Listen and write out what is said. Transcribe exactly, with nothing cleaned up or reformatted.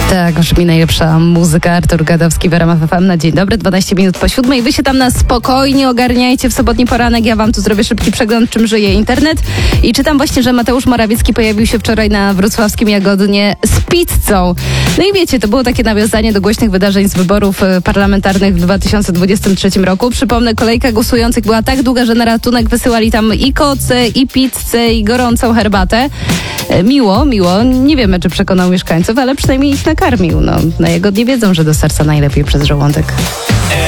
Tak, brzmi najlepsza muzyka. Artur Gadowski w R M F F M na dzień dobry, dwanaście minut po siódmej. Wy się tam na spokojnie ogarniajcie w sobotni poranek. Ja wam tu zrobię szybki przegląd, czym żyje internet. I czytam właśnie, że Mateusz Morawiecki pojawił się wczoraj na wrocławskim Jagodnie z pizzą. No i wiecie, to było takie nawiązanie do głośnych wydarzeń z wyborów parlamentarnych w dwa tysiące dwudziestym trzecim roku. Przypomnę, kolejka głosujących była tak długa, że na ratunek wysyłali tam i koce, i pizzę, i gorącą herbatę. Miło, miło. Nie wiemy, czy przekonał mieszkańców, ale przynajmniej ich nakarmił. No, na Jagodnie wiedzą, że do serca najlepiej przez żołądek.